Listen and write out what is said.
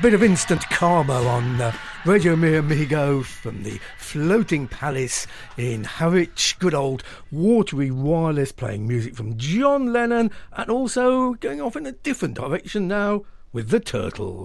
bit of instant karma on Radio Mi Amigo from the Floating Palace in Harwich. Good old Watery Wireless playing music from John Lennon, and also going off in a different direction now with the Turtles.